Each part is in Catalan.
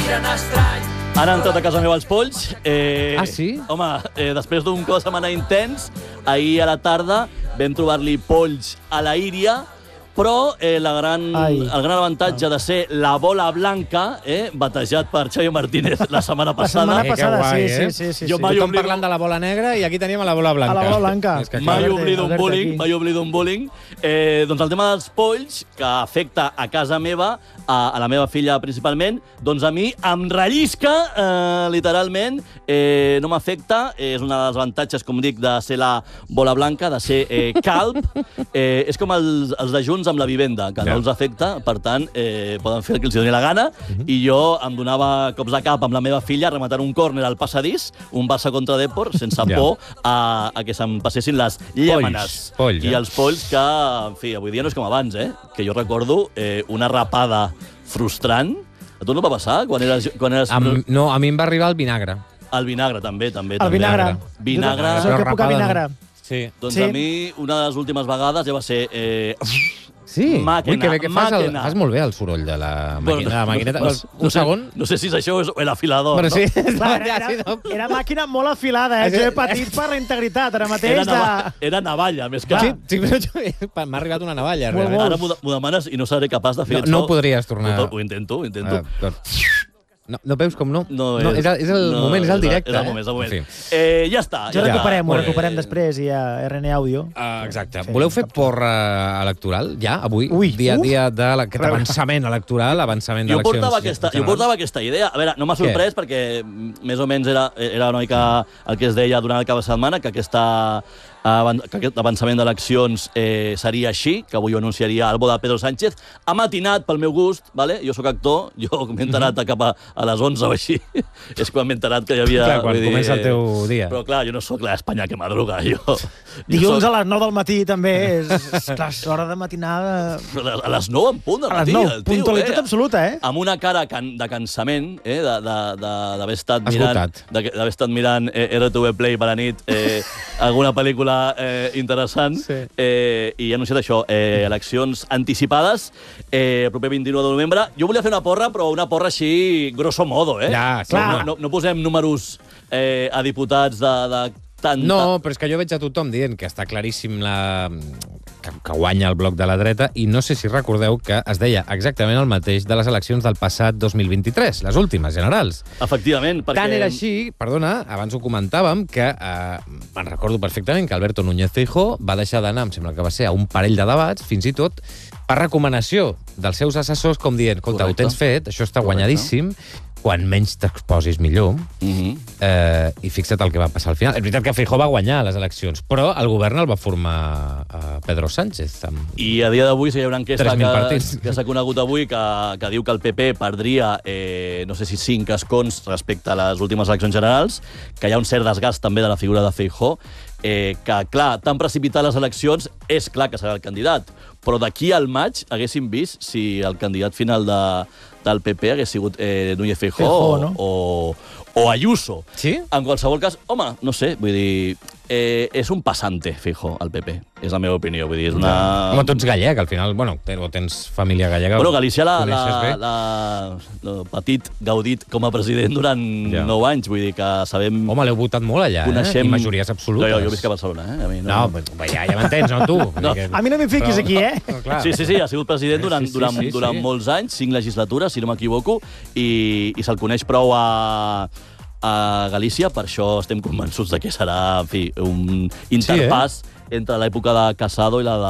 Han entrat a casa meva els polls. Sí? Home, després d'un cop de setmana intens, ahir a la tarda vam trobar-li polls a la Íria, però el gran avantatge de ser la bola blanca, batejat per Xavi Martínez la setmana passada. La setmana passada, guai, sí. Jo mai Tothom parlant de la bola negra i aquí teníem a la bola blanca. A la bola blanca. Mai oblido un bullying. Doncs el tema dels polls, que afecta a casa meva, a la meva filla principalment, doncs a mi em rellisca, literalment, no m'afecta, és un dels avantatges, com dic, de ser la bola blanca, de ser calb. És com els de Junts amb la vivenda, que no els afecta, per tant, poden fer el que els doni la gana, i jo em donava cops de cap amb la meva filla rematant un córner al passadís, un Barça contra Depor, sense por a que se'm passessin les llèmenes. Polls, I els polls que, en fi, avui dia no és com abans, que jo recordo una rapada frustrant. A tu no va passar quan eres... No, a mi em va arribar el vinagre. El vinagre, també. El vinagre. Vinagre. Soc època vinagre. Sí. Doncs a mi, una de les últimes vegades ja va ser... Sí? Màquina, Ui, que bé que màquina. fas molt bé el soroll de la maquineta. Un segon? No sé si això és l'afilador, Però sí, no? Era màquina molt afilada, Jo he patit per la integritat, ara mateix. Era navalla, més que... Sí, però m'ha arribat una navalla. Ara m'ho demanes i no seré capaç de fer això. No podries tornar. Ho intento. No veus com no? És el moment, és el directe. És el moment. Ja està. Ja ho recuperem després i a RN Àudio. Exacte. Voleu fer porra electoral, ja, avui? Dia d'aquest avançament electoral, avançament d'eleccions. Jo portava aquesta idea. A veure, no m'ha sorprès perquè més o menys era una mica el que es deia durant el cap de setmana, que aquest avançament d'eleccions seria així, que avui ho anunciaria el bo de Pedro Sánchez. Ha matinat pel meu gust, jo sóc actor, jo m'he enterat cap a les 11 o així. És quan m'he enterat que hi havia... Clar, quan comença el teu dia. Però clar, jo no sóc l'Espanya que madruga, Dilluns a les 9 del matí també és hora de matinada... A les 9 en punt del matí, el tio. A les 9, puntualitat absoluta, Amb una cara de cansament, d'haver estat mirant RTV Play per la nit, alguna pel·lícula interessant, i ha anunciat això, eleccions anticipades, el proper 29 de novembre. Jo volia fer una porra, però una porra així, grosso modo, Ja, clar. No posem números a diputats de tanta... No, però és que jo veig a tothom dient que està claríssim que guanya el bloc de la dreta, i no sé si recordeu que es deia exactament el mateix de les eleccions del passat 2023, les últimes, generals. Efectivament, perquè... Tant era així, perdona, abans ho comentàvem, que me'n recordo perfectament que Alberto Núñez Feijóo va deixar d'anar, em sembla que va ser, a un parell de debats, fins i tot, per recomanació dels seus assessors, com dient, escolta, ho tens fet, això està guanyadíssim, quan menys t'exposis millor, i fixa't el que va passar al final. És veritat que Feijóo va guanyar les eleccions, però el govern el va formar Pedro Sánchez. I a dia d'avui, si hi ha una enquesta que s'ha conegut avui, que diu que el PP perdria, no sé si 5 escons respecte a les últimes eleccions generals, que hi ha un cert desgast també de la figura de Feijóo, que, clar, tan precipitar les eleccions, és clar que serà el candidat, però d'aquí al maig haguéssim vist si el candidat final del PP hagués sigut Núñez Feijóo o Ayuso. Sí? En qualsevol cas, home, no sé, vull dir, és un passante, Feijóo, al PP. És la meva opinió, vull dir, és una... Home, tu ets gallec, al final, bueno, tens família gallega. Bueno, Galícia l'ha patit, gaudit com a president durant 9 anys, vull dir que sabem... Home, l'heu votat molt allà, i majories absolutes. Jo visc a Barcelona, A mi no, ja m'entens, no, tu? A mi no m'hi fiquis aquí, Sí, ha sigut president durant molts anys, 5 legislatures, si no m'equivoco, i se'l coneix prou a Galícia, per això estem convençuts de que serà, en fi, un interpàs entre l'època de Casado i la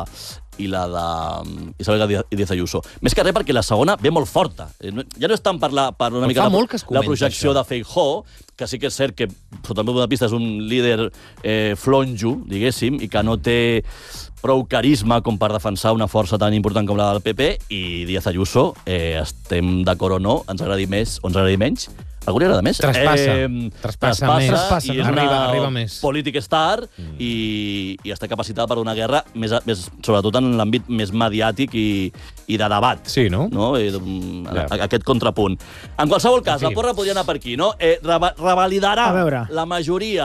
de Isabel Díaz Ayuso. Més que res perquè la segona ve molt forta. Ja no és tant per una mica la projecció de Feijóo, que sí que és cert que, sota el meu punt de vista, és un líder flonjo, diguéssim, i que no té prou carisma com per defensar una força tan important com la del PP, i Díaz Ayuso, estem d'acord o no, ens agradi més o ens agradi menys, algú li agrada més. Traspassa més. I és arriba més. Polític star i està capacitada per una guerra, sobretot en l'àmbit més mediàtic i de debat. Sí, no? Aquest contrapunt. En qualsevol cas, la porra podria anar per aquí, no? Revalidarà la majoria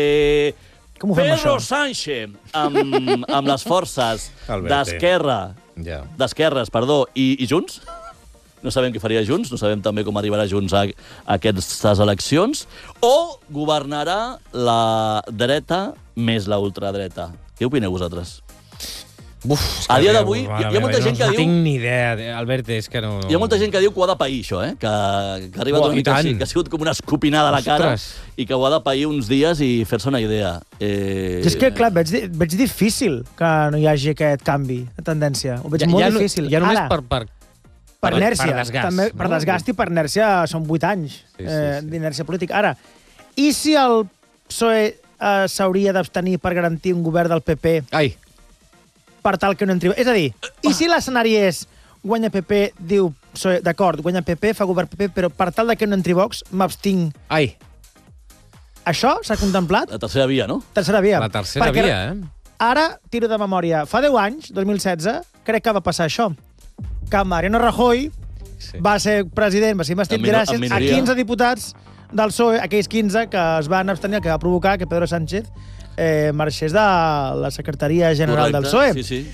Pedro Sánchez amb les forces d'esquerres, i Junts? no sabem què faria Junts, no sabem també com arribarà Junts a aquestes eleccions, o governarà la dreta més la ultradreta. Què opineu vosaltres? Uf, a dia d'avui hi ha molta gent que diu... No tinc ni idea, Albert, és que no... Hi ha molta gent que diu que ho ha de pair, això, que ha arribat una mica així, que ha sigut com una escopinada a la cara i que ho ha de pair uns dies i fer-se una idea. És que, clar, veig difícil que no hi hagi aquest canvi de tendència. Ho veig molt difícil. Ja només per inèrcia. Per desgast. També, per desgast i per inèrcia són 8 anys d'inèrcia política. Ara, i si el PSOE s'hauria d'abstenir per garantir un govern del PP... per tal que no entri... És a dir, i si l'escenari és guanya PP, diu PSOE, d'acord, guanya PP, fa govern PP, però per tal que no entri Vox, m'abstinc. Això s'ha contemplat? La tercera via, no? Tercera via. La tercera via, Ara, tiro de memòria, fa 10 anys, 2016, crec que va passar això. Que Mariano Rajoy va ser president, va ser investit gràcies a 15 diputats del PSOE, aquells 15 que es van abstenir, que va provocar que Pedro Sánchez marxés de la secretaria general del PSOE.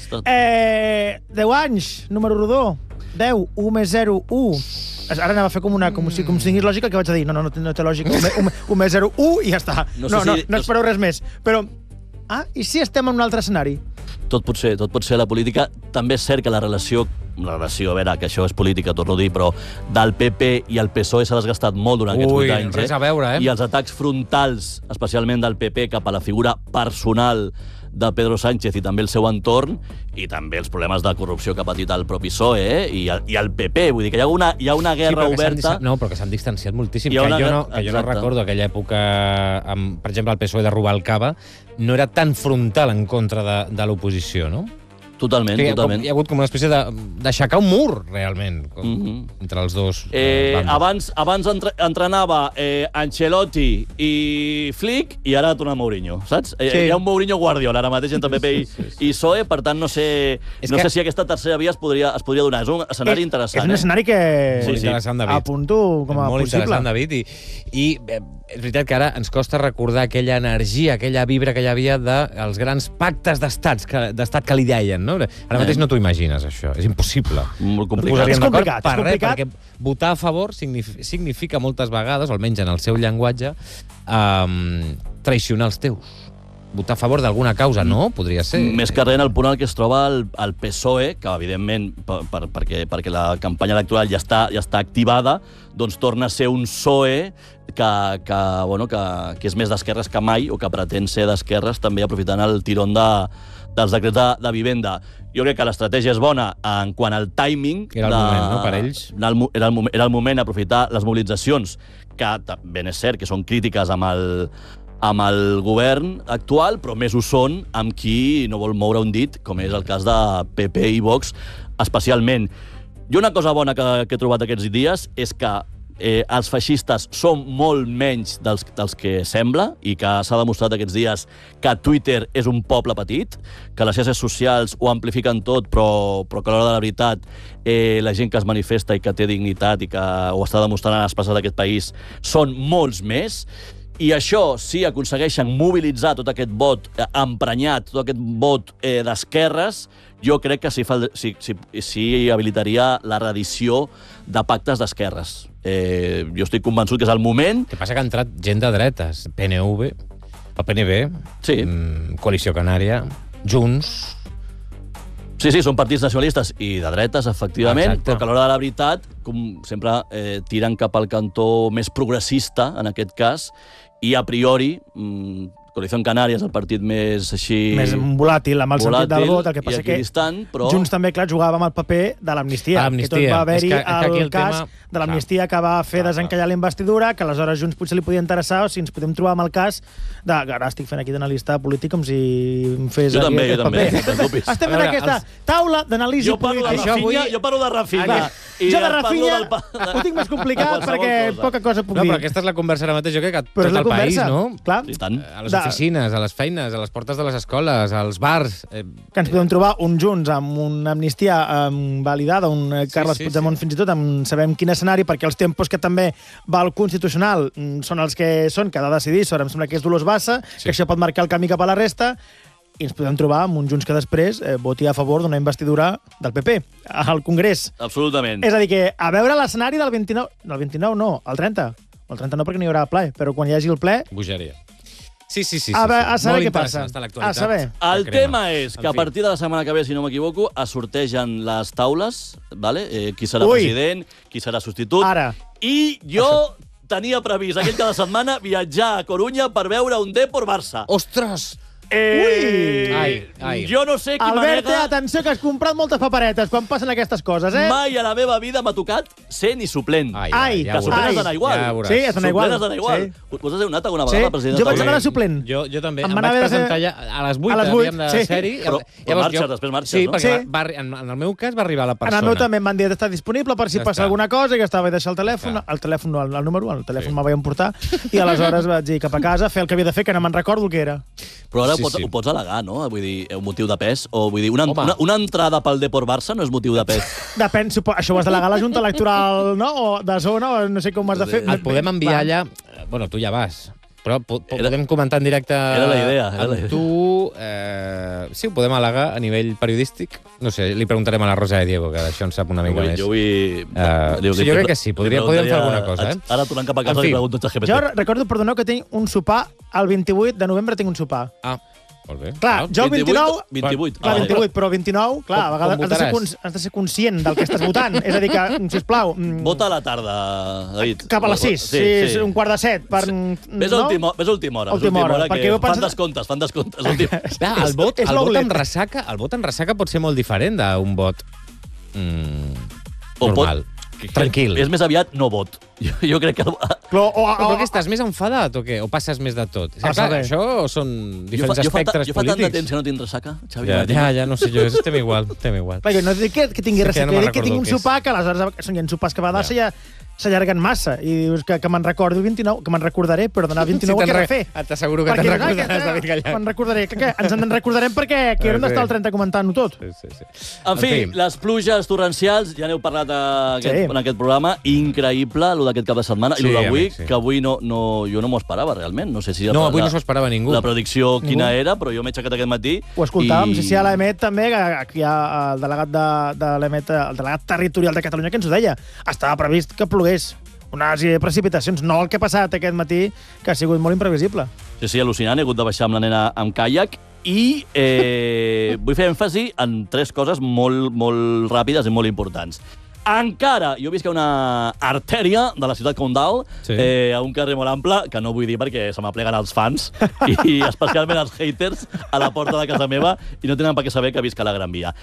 10 anys, número rodó. 10, 1 més 0, 1. Ara anava a fer com si tingués lògica, que vaig a dir, no té lògica, 1 més 0, 1 i ja està. No espereu res més. Però, i si estem en un altre escenari? Tot pot ser la política. També és cert que la relació, a veure, que això és política, torno a dir, però del PP i el PSOE s'ha desgastat molt durant aquests 8 anys. Res a veure, I els atacs frontals, especialment del PP, cap a la figura personal de Pedro Sánchez i també el seu entorn, i també els problemes de corrupció que ha patit el propi PSOE i el PP. Vull dir que hi ha una guerra oberta... No, però que s'han distanciat moltíssim. Jo no recordo aquella època, per exemple, el PSOE de Rubalcaba, no era tan frontal en contra de l'oposició, no? Totalment. Hi ha hagut com una espècie d'aixecar un mur, realment, entre els dos bandos. Abans entrenava Ancelotti i Flick, i ara ha tornat Mourinho, saps? Hi ha un Mourinho Guardiola ara mateix entre PP i PSOE, per tant no sé si aquesta tercera via es podria donar. És un escenari interessant. És un escenari que apunto com a possible. Molt interessant, David, i és veritat que ara ens costa recordar aquella energia, aquella vibra que hi havia dels grans pactes d'estat que li deien, no? Ara mateix no t'ho imagines, això. És impossible. Molt complicat. És complicat. Perquè votar a favor significa moltes vegades, o almenys en el seu llenguatge, traicionar els teus. Votar a favor d'alguna causa, no? Podria ser. Més que res en el punt en què es troba el PSOE, que evidentment, perquè la campanya electoral ja està activada, doncs torna a ser un PSOE que és més d'esquerres que mai, o que pretén ser d'esquerres, també aprofitant el tirón dels decrets de vivenda. Jo crec que l'estratègia és bona en quant al timing. Era el moment, no?, per ells. Era el moment d'aprofitar les mobilitzacions, que ben és cert que són crítiques amb el govern actual, però més ho són amb qui no vol moure un dit, com és el cas de PP i Vox, especialment. Jo una cosa bona que he trobat aquests dies és que els feixistes són molt menys dels que sembla, i que s'ha demostrat aquests dies que Twitter és un poble petit, que les xarxes socials ho amplifiquen tot, però que a l'hora de la veritat la gent que es manifesta i que té dignitat i que ho està demostrant a les places d'aquest país són molts més. I això, si aconsegueixen mobilitzar tot aquest vot emprenyat, tot aquest vot d'esquerres, jo crec que sí habilitaria la reedició de pactes d'esquerres. Jo estic convençut que és el moment. El que passa que ha entrat gent de dretes. PNV, el PNB, Coalició Canària, Junts... Sí, són partits nacionalistes i de dretes, efectivament, però que a l'hora de la veritat, com sempre, tiren cap al cantó més progressista, en aquest cas, i a priori, Coalició Canària és el partit més així... Més volàtil, amb el sentit del vot, el que passa que Junts també, clar, jugava amb el paper de l'amnistia. Que tot va haver-hi el cas de l'amnistia que va fer desencallar la investidura, que aleshores Junts potser li podia interessar, o si ens podem trobar amb el cas de... Ara estic fent aquí d'analista polític com si em fes jo aquí aquest paper. Jo també. Estem fent aquesta taula d'anàlisi política. Jo parlo de Rafinha. Jo de Rafinha ho tinc més complicat perquè poca cosa puc dir. No, però aquesta és la conversa ara mateix, jo crec que tot el país, no? Clar. A les oficines, a les feines, a les portes de les escoles, als bars... Que ens podem trobar un Junts amb una amnistia validada, un Carles Puigdemont fins i tot, amb sabem quin escenari, perquè els tempos que també va al Constitucional són els que són, que ha de decidir sobre, em sembla que és Dolors Bassa, que això pot marcar el camí cap a la resta, i ens podem trobar amb un Junts que després voti a favor d'una investidura del PP al Congrés. Absolutament. És a dir, que a veure l'escenari del 29... Del 29 no, el 30. El 30 no, perquè no hi haurà ple, però quan hi hagi el ple... Bogeria. Sí. A saber què passa. A saber. El tema és que a partir de la setmana que ve, si no m'equivoco, es sortegen les taules, ¿vale? Qui serà president, qui serà substitut. Ara. I jo tenia previst aquell cada setmana viatjar a Corunya per veure un Depor Barça. Ostres! Ai. Jo no sé qui Albert, manega... atenció, que has comprat moltes paperetes quan passen aquestes coses, eh? Mai a la meva vida m'ha tocat ser ni suplent. Ai, que suplent has d'anar igual. Ja sí, has d'anar igual. Suplent has d'anar igual. Vos has anat alguna vegada, president? Jo vaig anar de suplent. Jo també. Em vaig presentar ja a les 8, havíem de sèrie. Però marxes, després marxes, sí, no? Sí, perquè en el meu cas va arribar la persona. En el meu també em van dir que està disponible per si passa alguna cosa, i que estava a deixar el telèfon, el número, el telèfon me'l vaig portar, i aleshores vaig ir cap a casa a fer el que havia de fer, que no me'n recordo el que era. Però ara ho pots al·legar, no? Vull dir, un motiu de pes? O vull dir, una entrada pel Depor Barça no és motiu de pes? Depèn, això ho has d'al·legar a la Junta Electoral, no? O de zona, o no sé com ho has de fer. Et podem enviar allà... Bueno, tu ja vas, però podem comentar en directe... Era la idea. Amb tu... Sí, ho podem al·legar a nivell periodístic. No sé, li preguntarem a la Rosa de Diego, que d'això en sap una mica més. Jo vull... Sí, jo crec que sí, podríem fer alguna cosa, eh? Ara tornant cap a casa li pregunto a ChatGPT. Jo recordo, perdoneu, que tinc un sopar, el 28 de novembre tinc un sopar. Molt bé. Clar, jo el 29... 28. Clar, 28, però 29, clar, a vegades has de ser conscient del que estàs votant. És a dir, que, sisplau... Vota a la tarda, David. Cap a les 6, sí, un quart de 7. Ves a última hora, que fan descomptes. El vot en ressaca pot ser molt diferent d'un vot normal. Tranquil. És més aviat no vot. Jo crec que... Però què estàs més enfadat o què? O passes més de tot? Això són diferents espectres polítics. Jo fa tant de temps que no tinc ressaca, Xavi. Ja, no sé jo, estem igual. Perquè no dic que tingui ressaca, dic que tingui un sopar que aleshores són sopars que a vegades s'allarguen massa. I dius que me'n recordo el 29, que me'n recordaré, però d'anar 29 què he de fer? T'asseguro que te'n recordaràs, David Gallant. Me'n recordaré. Ens en recordarem perquè aquí haurem d'estar al 30 comentant-ho tot. En fi, les pluges torrencials, ja n'heu parlat en aquest programa, increïble, allò d'aquest cap de setmana, i allò d'avui, que avui jo no m'ho esperava realment. No sé si avui no s'ho esperava ningú. La predicció quina era, però jo m'he aixecat aquest matí. Ho escoltàvem, sí, a l'EMET també, que aquí hi ha el delegat de l'EMET, el delegat territorial de Catalunya, que ens ho deia. Estava previst que plogués unes precipitacions, no el que ha passat aquest matí, que ha sigut molt imprevisible. Sí, al·lucinant, he hagut de baixar amb la nena amb caiac, i vull fer èmfasi en 3 coses molt ràpides i molt importants. Encara, jo visc a una artèria de la ciutat Condal, a un carrer molt ample, que no vull dir perquè se m'apleguen els fans, i especialment els haters, a la porta de casa meva, i no tenen per què saber que visc a la Gran Via.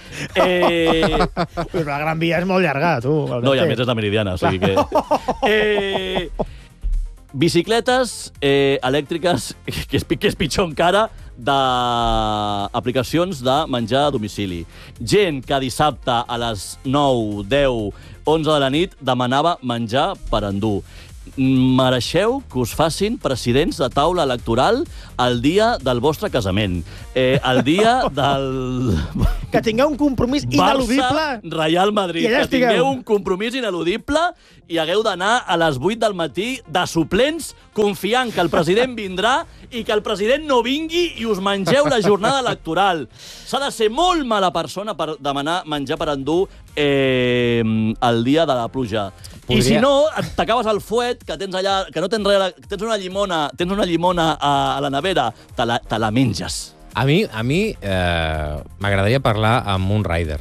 Però la Gran Via és molt llarga, tu. No, i a més és la Meridiana, o sigui que... Bicicletes elèctriques, que és pitjor encara, d'aplicacions de menjar a domicili. Gent que dissabte a les 9, 10, 11 de la nit demanava menjar per endur. Mereixeu que us facin presidents de taula electoral el dia del vostre casament. El dia del... Que tingueu un compromís ineludible. Barça-Real Madrid. Que tingueu un compromís ineludible i hagueu d'anar a les 8 del matí de suplents confiant que el president vindrà i que el president no vingui i us mengeu la jornada electoral. S'ha de ser molt mala persona per demanar menjar per endur el dia de la pluja. I si no, t'acabes el fuet, que tens allà, que no tens res, tens una llimona a la nevera, te la menges. A mi m'agradaria parlar amb un rider.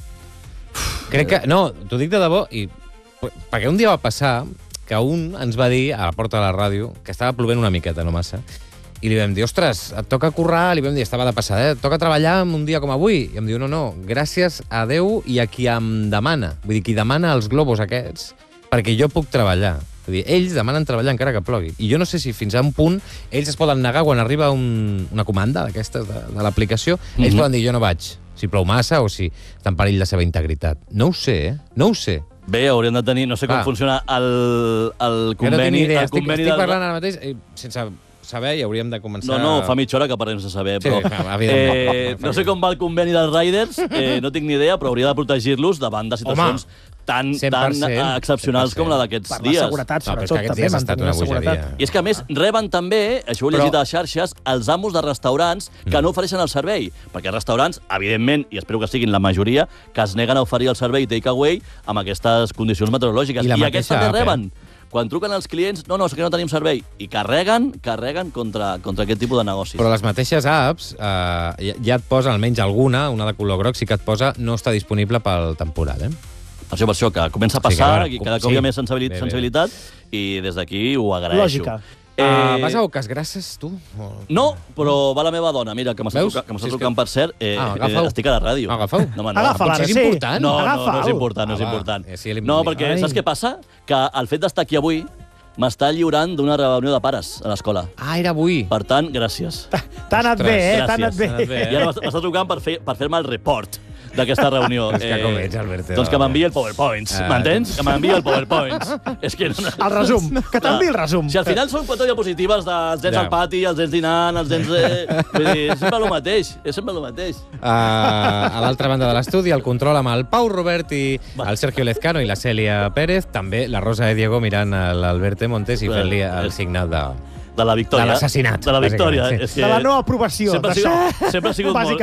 Crec que... No, t'ho dic de debò, perquè un dia va passar que un ens va dir a la porta de la ràdio que estava plovent una miqueta, no massa, i li vam dir, ostres, et toca currar, li vam dir, estava de passada, et toca treballar un dia com avui. I em diu, no, gràcies a Déu i a qui em demana. Vull dir, qui demana els globus aquests, perquè jo puc treballar. Vull dir, ells demanen treballar encara que plogui. I jo no sé si fins a un punt ells es poden negar quan arriba una comanda d'aquestes de l'aplicació. Ells poden dir, jo no vaig, si plou massa o si està en perill la seva integritat. No ho sé, No ho sé. Bé, hauríem de tenir, no sé com funciona el conveni... Estic parlant ara mateix sense saber i hauríem de començar... No, fa mitja hora que parlem sense saber, però... No sé com va el conveni dels riders, no tinc ni idea, però hauria de protegir-los davant de situacions tan 100%, excepcionals com la d'aquests Per dies. la seguretat, No, però és sobretot, que aquests també, dies ha estat mantenir la una bogeria. seguretat. I és que, a més, reben també, això ho he llegit a les xarxes, els amos de restaurants que no ofereixen el servei. Perquè restaurants, evidentment, i espero que siguin la majoria, que es neguen a oferir el servei takeaway amb aquestes condicions meteorològiques. I la I aquests mateixa també app, reben. Quan truquen els clients, no, és que no tenim servei. I carreguen contra aquest tipus de negocis. Però les mateixes apps ja et posa, almenys alguna, una de color groc, sí que et posa no està disponible pel temporal, Per això, que comença a Sí, que passar, ara- i cada cop hi ha més Bé, bé. sensibilitat, i des d'aquí ho agraeixo. Lògica. Vas a Oques Grasses, tu? No, però va la meva dona, mira, que m'està Veus? trucant, Si és trucant, per cert. agafa-ho. Estic a la ràdio. Agafa-ho. No, home, no. Agafa-la, Potser és sí. important. No, és Agafa'l. important, no és va. important. Sí, No, perquè Ai. saps què passa? Que el fet d'estar aquí avui m'està lliurant d'una reunió de pares a l'escola. Ah, era avui. Per tant, gràcies. T'ha anat bé, Gràcies. T'ha anat bé. T'ha anat bé. I ara m'està trucant per fer-me el report d'aquesta reunió. És que com ets, Alberto. Doncs que m'enviï el PowerPoints, m'entens? Que m'enviï el PowerPoints. És que... El resum, que t'enviï el resum. Si al final són 4 diapositives dels nens Ja. al pati, els nens dinant, els nens... Vull dir, és sempre el mateix, és sempre el mateix. A l'altra banda de l'estudi, el control amb el Pau Robert i Va. el Sergio Lezcano i la Cèlia Pérez. També la Rosa de Diego mirant l'Albert Montes i fent-li el signal de... De la victòria. De l'assassinat, De la victòria. bàsicament, sí. És que De la no aprovació. sempre ha sigut molt,